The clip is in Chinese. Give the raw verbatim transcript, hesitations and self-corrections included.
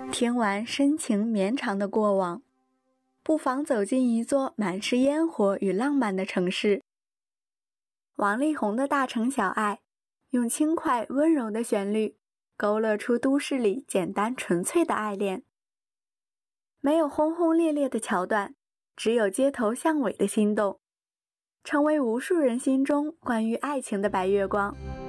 听完深情绵长的过往，不妨走进一座满是烟火与浪漫的城市。王力宏的大城小爱，用轻快温柔的旋律，勾勒出都市里简单纯粹的爱恋。没有轰轰烈烈的桥段，只有街头巷尾的心动，成为无数人心中关于爱情的白月光。